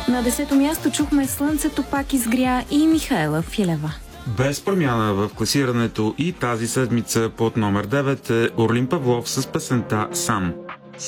На 10-то място чухме "Слънцето пак изгря" и Михаела Филева. Без промяна в класирането и тази седмица под номер 9 е Орлин Павлов с песента "Сам".